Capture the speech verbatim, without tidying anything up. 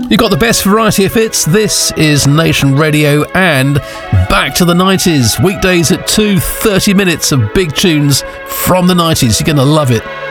You've got the best variety of hits. This is Nation Radio, and back to the nineties. Weekdays at two, thirty minutes of big tunes from the nineties. You're going to love it.